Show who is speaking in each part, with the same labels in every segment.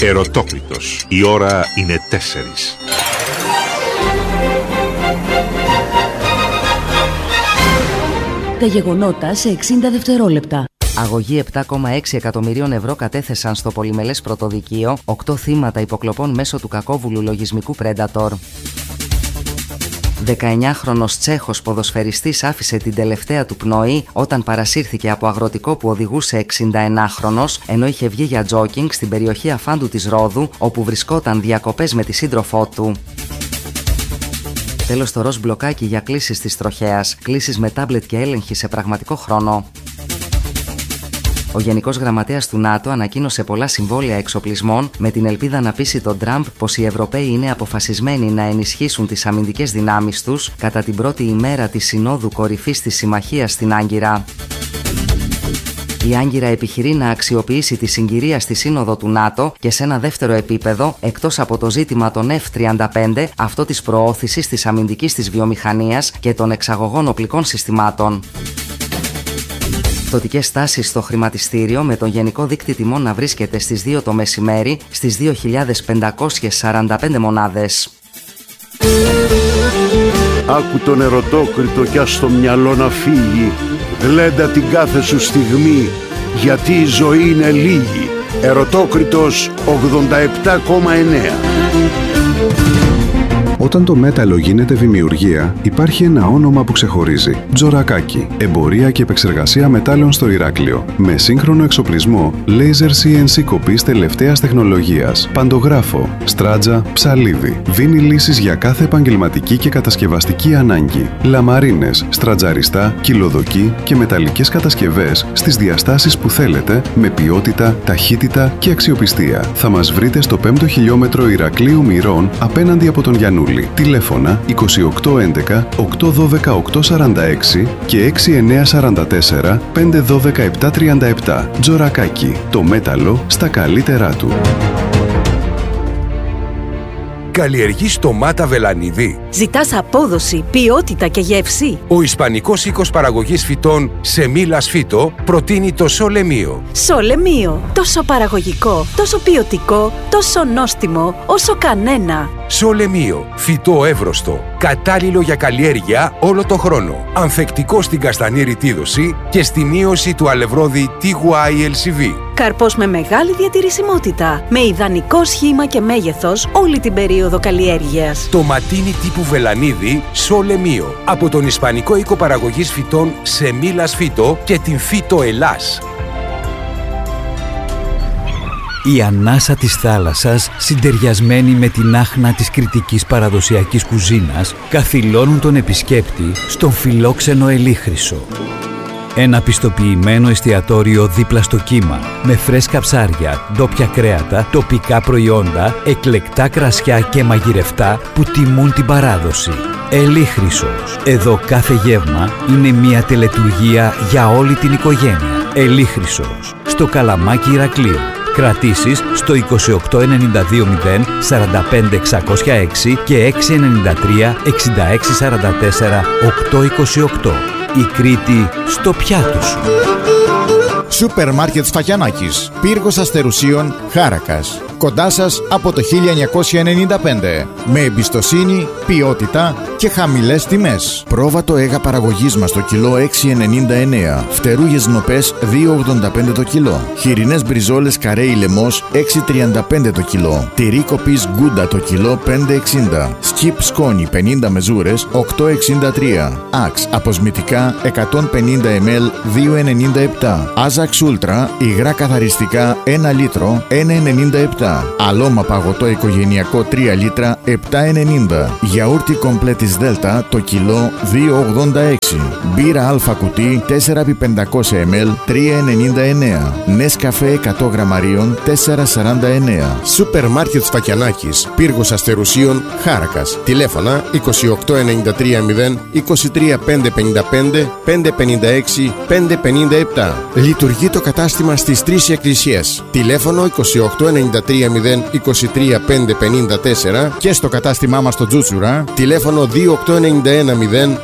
Speaker 1: Ερωτόκριτος. Η ώρα είναι 4.
Speaker 2: Τα γεγονότα σε 60 δευτερόλεπτα.
Speaker 3: Αγωγή 7,6 εκατομμυρίων ευρώ κατέθεσαν στο πολυμελές πρωτοδικείο 8 θύματα υποκλοπών μέσω του κακόβουλου λογισμικού Predator. 19χρονος Τσέχος ποδοσφαιριστής άφησε την τελευταία του πνοή όταν παρασύρθηκε από αγροτικό που οδηγούσε 61χρονος, ενώ είχε βγει για τζόκινγκ στην περιοχή Αφάντου της Ρόδου, όπου βρισκόταν διακοπές με τη σύντροφό του. Τέλος το ροζ μπλοκάκι για κλήσεις της τροχέας, κλήσεις με τάμπλετ και έλεγχη σε πραγματικό χρόνο. Ο Γενικός Γραμματέας του ΝΑΤΟ ανακοίνωσε πολλά συμβόλαια εξοπλισμών με την ελπίδα να πείσει τον Τραμπ πως οι Ευρωπαίοι είναι αποφασισμένοι να ενισχύσουν τις αμυντικές δυνάμεις τους κατά την πρώτη ημέρα της Συνόδου Κορυφής της Συμμαχίας στην Άγκυρα. Η Άγκυρα επιχειρεί να αξιοποιήσει τη συγκυρία στη Σύνοδο του ΝΑΤΟ και σε ένα δεύτερο επίπεδο, εκτός από το ζήτημα των F-35, αυτό της προώθησης της αμυντικής της βιομηχανίας και των εξαγωγών οπλικών συστημάτων. Πτωτικές τάσεις στο χρηματιστήριο, με τον γενικό δείκτη τιμών να βρίσκεται στις 2 το μεσημέρι στις 2.545 μονάδες.
Speaker 4: Άκου τον ερωτόκριτο κι ας το μυαλό να φύγει. Γλέντα την κάθε σου στιγμή, γιατί η ζωή είναι λίγη. Ερωτόκριτος 87,9.
Speaker 5: Όταν το μέταλλο γίνεται δημιουργία, υπάρχει ένα όνομα που ξεχωρίζει. Τζορακάκι. Εμπορία και επεξεργασία μετάλλων στο Ηράκλειο. Με σύγχρονο εξοπλισμό, laser CNC κοπής τελευταίας τεχνολογίας, παντογράφο, στράτζα, ψαλίδι. Δίνει λύσεις για κάθε επαγγελματική και κατασκευαστική ανάγκη. Λαμαρίνες, στρατζαριστά, κυλοδοκή και μεταλλικές κατασκευές στις διαστάσεις που θέλετε, με ποιότητα, ταχύτητα και αξιοπιστία. Θα μας βρείτε στο 5ο χιλιόμετρο Ηρακλείου Μυρών, απέναντι από τον Γιαννούλη. Τηλέφωνα 2811 812 846 και 6944 512 737. Τζορακάκι. Το μέταλλο στα καλύτερά του.
Speaker 6: Καλλιεργείς ντομάτα Βελανίδη?
Speaker 7: Ζητάς απόδοση, ποιότητα και γεύση?
Speaker 6: Ο Ισπανικός οίκος παραγωγής φυτών Σεμίλας Φύτο προτείνει το Σολεμίο.
Speaker 7: Σολεμίο. Τόσο παραγωγικό, τόσο ποιοτικό, τόσο νόστιμο, όσο κανένα.
Speaker 6: Σολεμίο. Φυτό εύρωστο. Κατάλληλο για καλλιέργεια όλο το χρόνο. Ανθεκτικό στην καστανή ρητίδωση και στη μείωση του αλευρώδη TYLCV.
Speaker 7: Καρπός με μεγάλη διατηρησιμότητα. Με ιδανικό σχήμα και μέγεθος όλη την περίοδο καλλιέργειας.
Speaker 6: Το ματίνι τύπου Βελανίδη Σολεμίο. Από τον Ισπανικό οίκο παραγωγής φυτών Σεμίλας Φύτο και την Φύτο Ελλάς.
Speaker 8: Η ανάσα της θάλασσας, συντεριασμένη με την άχνα της κρητικής παραδοσιακής κουζίνας, καθυλώνουν τον επισκέπτη στον φιλόξενο Ελίχρυσο. Ένα πιστοποιημένο εστιατόριο δίπλα στο κύμα, με φρέσκα ψάρια, ντόπια κρέατα, τοπικά προϊόντα, εκλεκτά κρασιά και μαγειρευτά που τιμούν την παράδοση. Ελίχρυσος. Εδώ κάθε γεύμα είναι μια τελετουργία για όλη την οικογένεια. Ελίχρυσος. Στο Καλαμάκι Ηρακλείου. Κρατήσεις στο 28920 45606 και 693 6644 828. Η Κρήτη στο πιάτο σου.
Speaker 9: Σούπερ μάρκετ Σφακιανάκης, πύργος Αστερουσίων, Χάρακας. Κοντά σας από το 1995. Με εμπιστοσύνη, ποιότητα και χαμηλές τιμές. Πρόβατο αίγα παραγωγής μας το κιλό 6,99. Φτερούγες νοπές 2,85 το κιλό. Χοιρινές μπριζόλες καρέι λεμός 6,35 το κιλό. Τυρί κοπής γκούντα το κιλό 5,60. Σκιπ σκόνη 50 μεζούρες 8,63. Άξ αποσμητικά 150 ml 2,97. Άζαξ Ούλτρα υγρά καθαριστικά 1 λίτρο 1,97. Αλόμα παγωτό οικογενειακό 3 λίτρα 7,90. Γιαούρτι κομπλέ της Δέλτα το κιλό 2,86. Μπύρα αλφα κουτί 4x500 ml 3,99. Νέσκαφέ 100 γραμμαρίων 4,49. Σούπερ μάρκετ Σφακιανάκης, πύργος Αστερουσίων, Χάρακας. Τηλέφωνα 28930 23555 556 557. Λειτουργεί το κατάστημα στις 3 εκκλησίες. Τηλέφωνο 28930 23554 και στο κατάστημά μας στο Τζούτσουρα. Τηλέφωνο 28910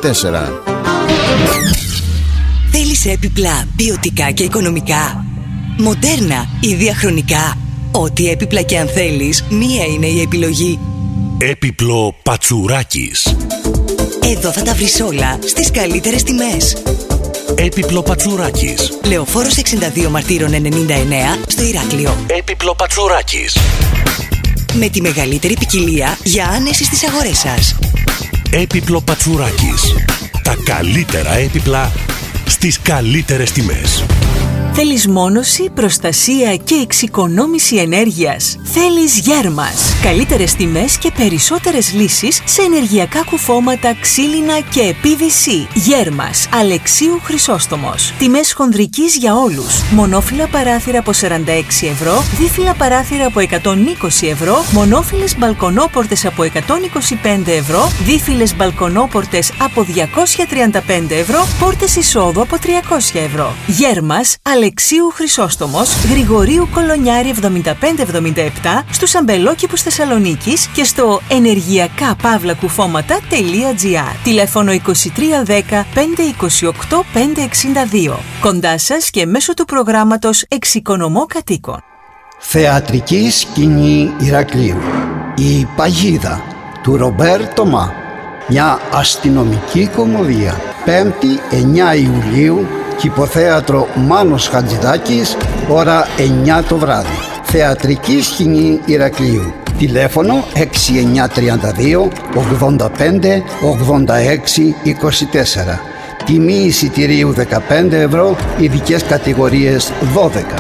Speaker 9: 92434.
Speaker 10: Θέλεις έπιπλα ποιοτικά και οικονομικά? μοντέρνα ή διαχρονικά. Ό,τι έπιπλα και αν θέλεις, μία είναι η επιλογή.
Speaker 1: Έπιπλο Πατσουράκης.
Speaker 10: Εδώ θα τα βρεις όλα στις καλύτερες τιμές.
Speaker 1: Έπιπλο Πατσουράκης.
Speaker 10: Λεωφόρος 62 Μαρτύρων 99 στο Ηράκλειο.
Speaker 1: Έπιπλο Πατσουράκης.
Speaker 10: Με τη μεγαλύτερη ποικιλία για άνεση στις αγορές σας.
Speaker 1: Έπιπλο Πατσουράκης. Τα καλύτερα έπιπλα στις καλύτερες τιμές.
Speaker 7: Θέλεις μόνωση, προστασία και εξοικονόμηση ενέργειας? Θέλεις Γέρμας. Καλύτερες τιμές και περισσότερες λύσεις σε ενεργειακά κουφώματα, ξύλινα και PVC. Γέρμας, Αλεξίου Χρυσόστομος. Τιμές χονδρικής για όλους. Μονόφυλλα παράθυρα από 46 ευρώ, δίφυλλα παράθυρα από 120 ευρώ, μονόφυλλες μπαλκονόπορτες από 125 ευρώ, δίφυλλες μπαλκονόπορτες από 235 ευρώ, πόρτες εισόδου από 300 ευρώ. Γέρμας, Αλεξίου Χρυσόστομος, Γρηγορίου Κολονιάρη 7577, στους αμπελόκηπους Θεσσαλονίκης και στο ενεργειακά-κουφώματα.gr. Τηλέφωνο 2310 528 562. Κοντά σας και μέσω του προγράμματος Εξοικονομώ Κατοίκων.
Speaker 11: Θεατρική σκηνή Ηρακλείου. Η Παγίδα του Ρομπέρ Τομά. Μια αστυνομική κομμωδία. 5η 9 Ιουλίου, Κηποθέατρο Μάνος Χατζηδάκης, ώρα 9 το βράδυ. Θεατρική σκηνή Ηρακλείου. Τηλέφωνο 6932 85 86 24. Τιμή εισιτηρίου 15 ευρώ, ειδικές κατηγορίες 12.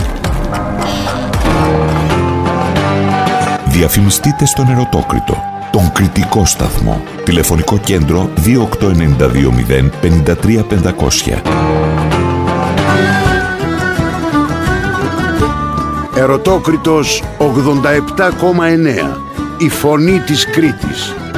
Speaker 1: Διαφημιστείτε στον Ερωτόκριτο, τον κριτικό σταθμό. Τηλεφωνικό κέντρο 28920 53 500.
Speaker 4: Ερωτόκριτος 87,9. Η φωνή της Κρήτης.